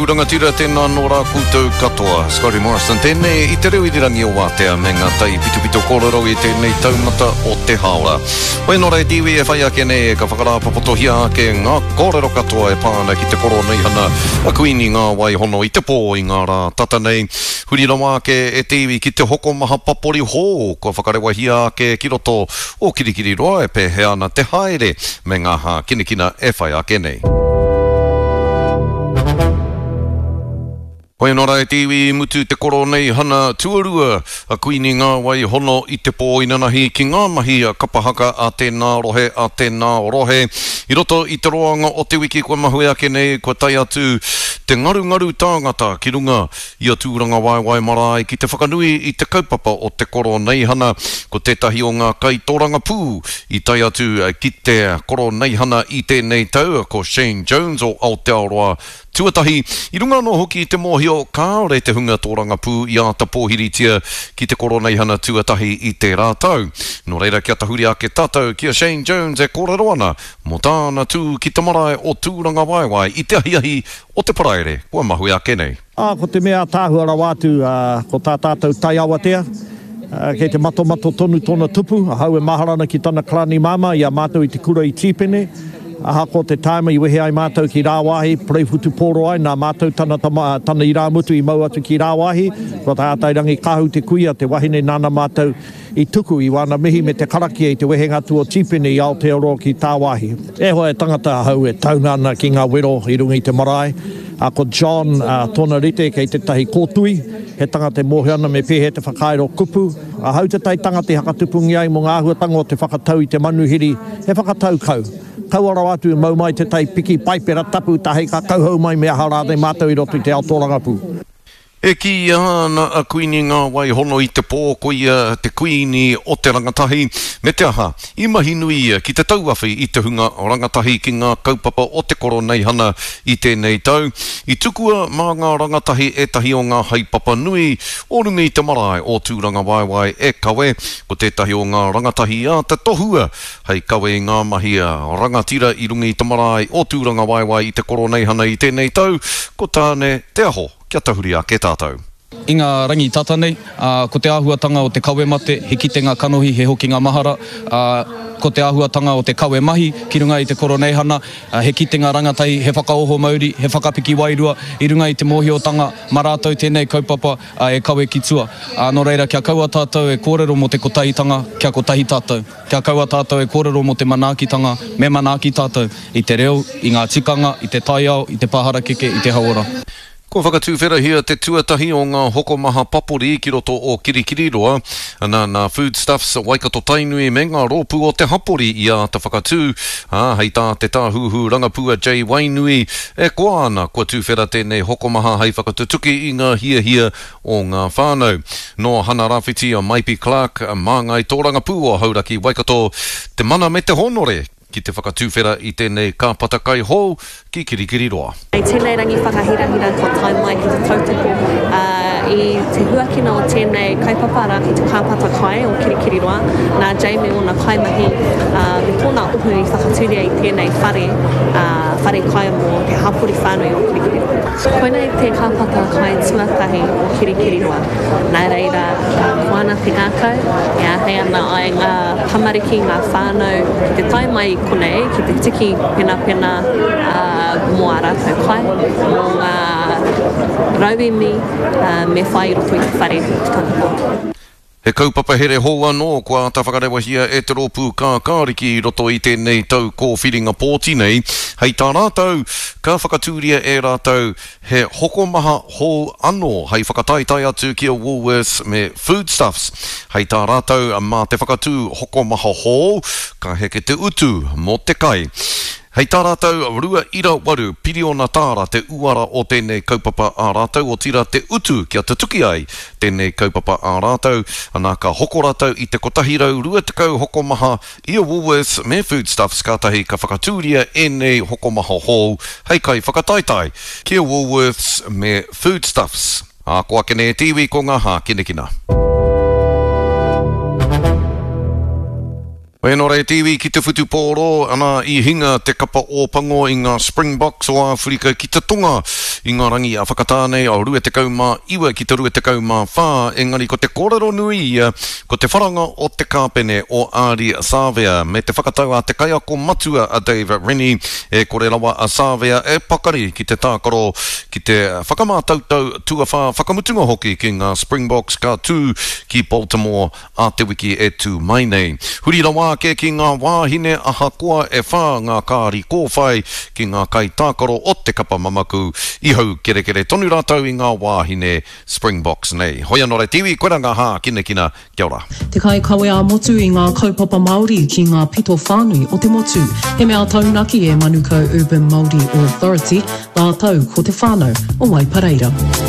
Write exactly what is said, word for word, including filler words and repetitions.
rangatira tēnā no rā koutou katoa. Scotty Morrison tēnei i te reo i rangi o wātea me ngā tai pitupito kōrero i tēnei taumata o te haora. Oe no rei tiwi e whai ake nei e ka whakarapa potohia ake ngā kōrero katoa e pāna ki te koro nei hana a kuini ngā wai hono i te pō i ngā rā tata nei. Huri rawa ake e tiwi ki te hoko maha papori hō kua whakarewahia ake ki roto o kirikiri roa e pēhe ana te haere me ngā ha kinikina e whai ake nei. Hoi nora e tiwi mutu te koro nei hana tuarua a kuini ngā wai hono i te pō inanahi ki ngā mahi a kapahaka a tēnā rohe a tēnā rohe. I roto i te roanga o te wiki kua mahui ake nei kua tai atu te ngaru ngaru tāngata ki runga i a tūranga waiwai marae ki te whakanui i te kaupapa o te koro nei hana ko tētahi o ngā kai tōranga pū i tai atu ki te koro nei hana i tēnei tau ko Shane Jones o Aotearoa tuatahi. I runga no hoki i te mōhio kāore te hunga tōranga pū i āta pōhiritia ki te koro nei hana tuatahi i te rātau. No reira kia tahuri ake tātou kia Shane Jones e kōrero ana mo tāna tū ki te marae o tūranga waiwai i te ahi ahi o te paraere kua mahui ake nei. Ah, ko te mea tāhua rawatu uh, ko tā tātou tai awatea. Uh, kei te mato mato tonu tona tupu, a hau e maharana ki tana klani mama i a mātou i te kura i tīpene. Aha ko te taima i wehe ai mātou ki rāwahi, preifutu pōro ai, nā mātou tana, tama, tana i rāmutu i mau atu ki rāwahi, ko tā ātairangi kāhu te kuia, te wahine nāna mātou i tuku i wana mihi me te karaki e te wehe ngatu o tīpene i Aotearoa ki tāwahi. E hoa e tangata hau e taunana ki ngā wero i runga i te marae. A ko John uh, tōna rite kei te tahi kōtui, he tangata mōhiana me pēhe te whakairo kupu. A hau te tai tangata hakatupungi ai mo ngā huatanga o te whakatau i te manuhiri, he whakatau kau. Kauara atu e mau mai te tai piki paipera tapu tahi ka kauhau mai me aha rātei mātou i roto i te Aotearoa pū. E ki ana a kuini ngā wai hono i te pō koia te kuini o te rangatahi me te aha. I mahi nui ki te tauwhawhi i te hunga o rangatahi ki ngā kaupapa o te koro nei hana i tēnei tau. I tukua mā ngā rangatahi e tahi o ngā haipapa nui o runga i te marae o tūranga waiwai e kawe. Ko tētahi o ngā rangatahi a te tohua hei kawe i ngā mahi a rangatira i runga i te marae o tūranga waiwai i te koro nei hana i tēnei tau. Ko tāne te aho. Kia tahuri ake tātou. I ngā rangi tata nei, uh, ko te āhuatanga o te kawe mate, he kite ngā kanohi, he hoki ngā mahara, uh, ko te āhuatanga o te kawe mahi, ki runga i te koro nei hana, uh, he kite ngā rangatahi, he whakaoho mauri, he whakapiki wairua, i runga i te mōhiotanga, marātou tēnei kaupapa uh, e kawe ki tua. Uh, no reira, kia kaua tātou e kōrero mo te kotahitanga, kia kotahi tātou. Kia kaua tātou e kōrero mo te manaakitanga, me manaaki tātou, i te reo, i ngā tikanga, i te taiao, i te pāhara keke, i te hauora. Ko whakatūwhera hia te tuatahi o ngā hoko maha papori ki roto o Kirikiriroa, nā nā Foodstuffs Waikato Tainui me ngā rōpū o te hapori i a te whakatū, ah, hei tā te tāhuhu rangapua Jay Wainui, e koa ana kua tūwhera tēnei hoko maha hei whakatutuki i ngā hia hia o ngā whānau. No hana rāwhiti a Maipi Clark, mā ngai tō rangapū o Hauraki Waikato, te mana me te honore, ki te whakatūwhera i tēnei kāpata kai hou ki Kirikiriroa. Ei tēnei rangi whakahirahira ko tai mai ki te tautoko uh, i te huakina o tēnei kaipapara ki te kāpata kai o Kirikiriroa. Nā Jamie o nā kaimahi uh, me tōna uhu i whakatūria i tēnei whare, uh, whare kai mo te hapori whānui o Kirikiriroa. Koina i te kāpata kai tuatahi o Kirikiriroa. Nā reira, uh, koana te ngākau, ia hei ana ai ngā tamariki, ngā whānau, ki te tai mai konei, ki te tiki pena pena uh, mo a rātou kai, mo ngā rauimi uh, me whai roto i te whare tātako. He kaupapa here hou anō kua ta whakarewahia e te rōpū kā kāriki i roto i tēnei tau ko whiringa pōti nei. Hei tā rātou, ka whakatūria e rātou he hoko maha hou anō hei whakataitai atu kia Woolworths me Foodstuffs. Hei tā rātou, mā te whakatū hoko maha hou, ka heke te utu mo te kai. Hei tā rātou, rua ira waru, piriona tāra te uara o tēnei kaupapa a rātou, o tira te utu kia te tuki ai tēnei kaupapa a rātou, anā ka hoko rātou i te kotahirau rua tekau hoko maha i a Woolworths me Foodstuffs kātahi ka whakatūria e nei hoko maha hou, hei kai whakataitai kia Woolworths me Foodstuffs. A koa kene e tiwi ko ngā hā kinekina. Wēnā rei tiwi ki te whutu pōro, ana i hinga te kapa o pango i ngā Springboks o Afrika ki te tonga i ngā rangi a whakatānei o rue te kaumā iwa ki te rue te kaumā whā, engari ko te kōrero nui ia, ko te wharanga o te kāpene o Ari Savea, me te whakatau a te kaiako matua a David Rennie, e kore rawa a Savea e pakari ki te tākaro, ki te whakamātautau tua whā whakamutunga hoki ki ngā Springboks ka tū ki Baltimore a te wiki e tū mai nei. Huri rawa ke ki ngā wāhine ahakoa e whā ngā kāri kōwhai ki ngā kai tākaro o te kapa mamaku i hau kere kere tonu rātau i ngā wāhine Springboks nei. Hoia nore tiwi, koe ranga hā, kina kina, kia ora. Te kai kawe a motu i ngā kaupapa Māori ki ngā pito whānui o te motu. He mea taunaki e Manukau Urban Māori Authority, nā tau ko te whānau o Waipareira.